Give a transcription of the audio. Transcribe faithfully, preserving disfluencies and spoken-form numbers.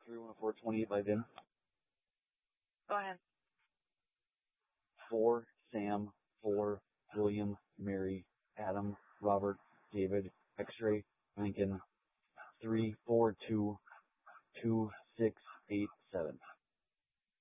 three one four twenty-eight by Vin. Go ahead. four Sam, four William, Mary, Adam, Robert, David, X-ray, Lincoln, three four two two six eight seven.